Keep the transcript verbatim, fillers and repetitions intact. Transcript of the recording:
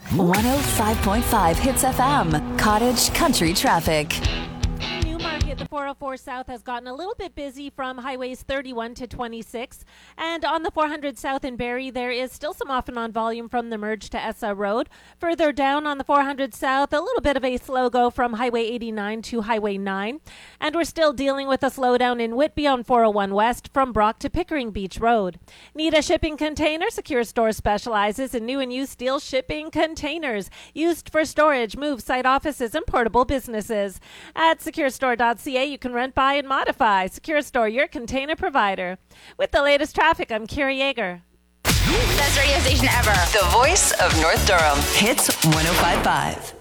one oh five point five Hits F M, Cottage Country Traffic. Newmarket, the four oh four South has gotten a little bit busy from highways thirty-one to twenty-six. And on the four hundred South in Barrie, there is still some off and on volume from the merge to Essa Road. Further down on the four hundred South, a little bit of a slow go from Highway eighty-nine to Highway nine. And we're still dealing with a slowdown in Whitby on four oh one West from Brock to Pickering Beach Road. Need a shipping container? Secure Store specializes in new and used steel shipping containers used for storage, move, site offices, and portable businesses. At secure store dot c a, you can rent, buy, and modify. Secure Store, your container provider. With the latest traffic, I'm Kira Yeager. Best radio station ever. The voice of North Durham. Hits one oh five point five.